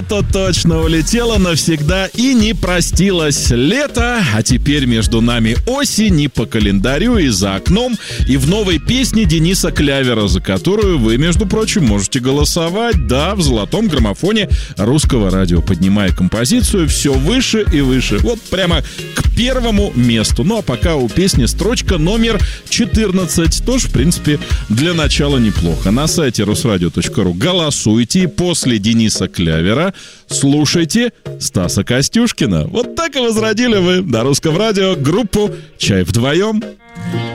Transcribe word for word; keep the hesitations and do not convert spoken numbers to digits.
То точно улетела навсегда и не простилась. Лето, а теперь между нами осень и по календарю, и за окном, и в новой песне Дениса Клявера, за которую вы, между прочим, можете голосовать, да, в золотом граммофоне Русского радио, поднимая композицию все выше и выше. Вот прямо к первому месту. Ну а пока у песни строчка номер четырнадцать. Тоже, в принципе, для начала неплохо. На сайте русрадио точка ру голосуйте, и после Дениса Клявера слушайте Стаса Костюшкина. Вот так и возродили вы на Русском радио группу «Чай вдвоем».